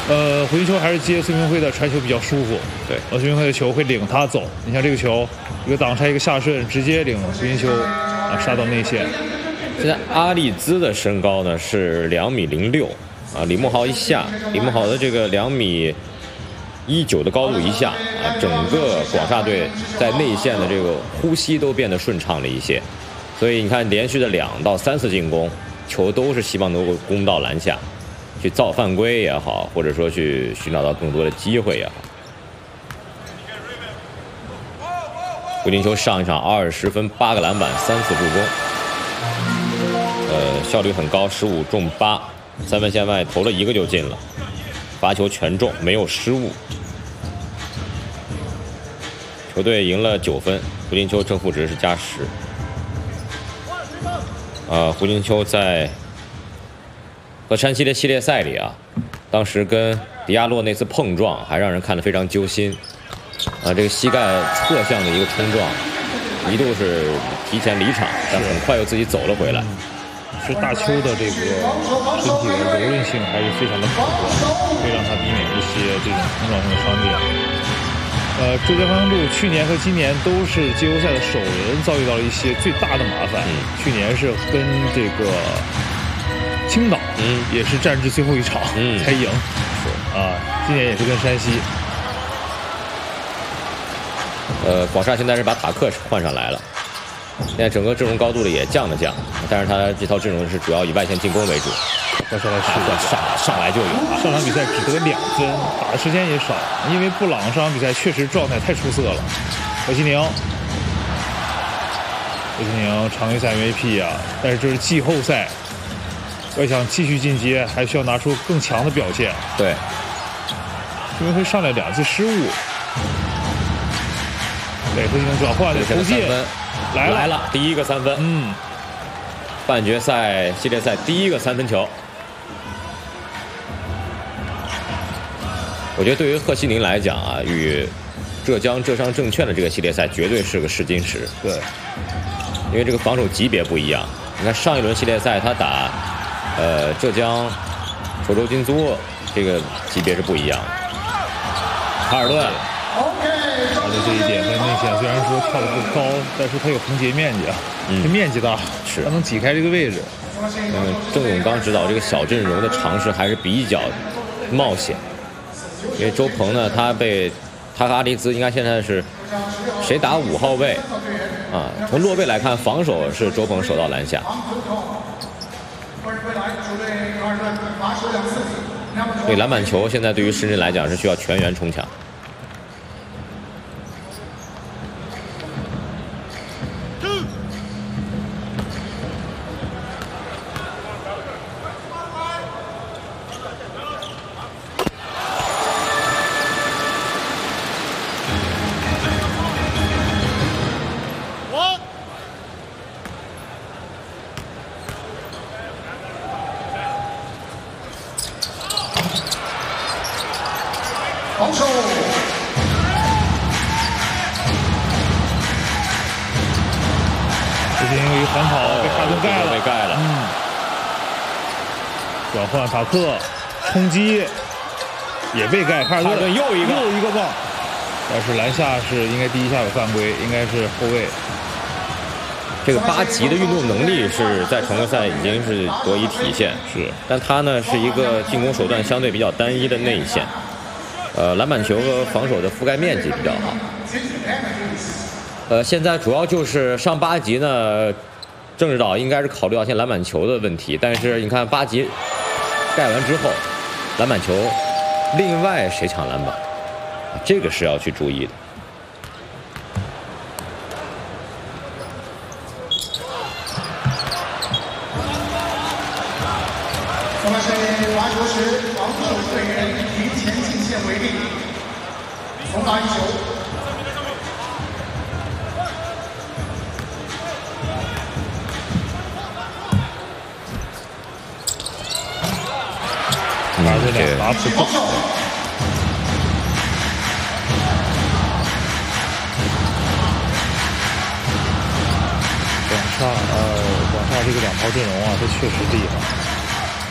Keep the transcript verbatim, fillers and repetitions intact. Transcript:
呃，胡金秋还是接孙铭徽的传球比较舒服。 对， 呃，孙铭徽的球会领他走。你像这个球，一个挡拆，一个下顺，直接领胡金秋啊杀到内线。 现在阿利兹的身高呢是两米零六啊，李梦豪一下，李梦豪的这个两米一九的高度一下啊，整个广厦队在内线的这个呼吸都变得顺畅了一些。所以你看，连续的两到三次进攻，球都是希望能够攻到篮下。去造犯规也好，或者说去寻找到更多的机会也好。胡金秋上一场二十分、八个篮板、三次助攻，呃，效率很高，十五中八，三分线外投了一个就进了，罚球全中，没有失误。球队赢了九分，胡金秋正负值是加十。呃，胡金秋在和山西的系列赛里啊，当时跟迪亚洛那次碰撞还让人看得非常揪心啊，这个膝盖侧向的一个冲撞，一度是提前离场，但很快又自己走了回来。 是大邱的这个身体的柔韧性还是非常的可观，会让他避免一些这种碰撞性的伤病。呃，浙江方向路去年和今年都是季后赛的首轮遭遇到了一些最大的麻烦。嗯、去年是跟这个青岛，嗯，也是战至最后一场，嗯，才赢，是啊，今年也是跟山西。 呃，广厦现在是把塔克换上来了，现在整个阵容高度的也降了降，但是他这套阵容是主要以外线进攻为主。 再上来试一下，上上来就有。 上场比赛只得两分，打的时间也少，因为布朗上场比赛确实状态太出色了。何西宁，何西宁常规赛 M V P 啊，但是这是季后赛。要想继续进阶，还需要拿出更强的表现。 对， 因为会上来两次失误。对，何西宁转换的投进，来了来了，第一个三分。嗯，半决赛系列赛第一个三分球。我觉得对于贺西宁来讲啊，与浙江浙商证券的这个系列赛绝对是个试金石。 对， 因为这个防守级别不一样。你看上一轮系列赛他打。呃，浙江稠州金租这个级别是不一样的。卡尔顿， 卡尔顿这一点在内线虽然说跳得不高，但是他有横截面积啊，嗯、这面积大， 是他能挤开这个位置。 嗯，郑永刚指导这个小阵容的尝试还是比较冒险，因为周鹏呢，他被他和阿利兹应该现在是谁打五号位啊？从落位来看，防守是周鹏守到篮下。对篮板球，现在对于深圳来讲是需要全员冲抢。 防守。 这边有一个反跑被哈登盖了， 被盖了。 嗯。转换塔克，冲击也被盖，卡尔顿又一个又一个棒。但是篮下是应该第一下有犯规，应该是后卫。 这个巴吉的运动能力是在常规赛已经是得以体现， 是， 但他呢是一个进攻手段相对比较单一的内线。呃，篮板球和防守的覆盖面积比较好。呃，现在主要就是上八级呢，郑指导应该是考虑到现在篮板球的问题，但是你看八级盖完之后，篮板球另外谁抢篮板，这个是要去注意的。 我们是罚球时防守队员以前进线为例，重打一球。 拿这两罚不够。广厦呃，广厦这个两套阵容啊，这确实厉害。